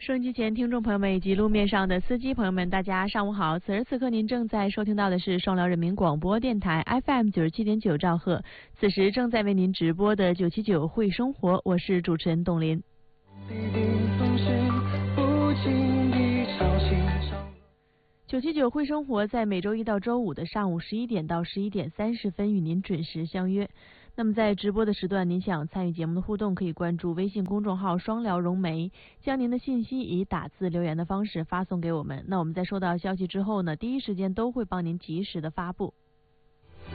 收音机前听众朋友们以及路面上的司机朋友们，大家上午好。此时此刻您正在收听到的是双辽人民广播电台 FM 97.9兆赫，此时正在为您直播的979会生活，我是主持人董林。979会生活在每周一到周五的上午11点到11点30分与您准时相约。那么在直播的时段，您想参与节目的互动，可以关注微信公众号双辽融媒，将您的信息以打字留言的方式发送给我们。那我们在收到消息之后呢，第一时间都会帮您及时的发布。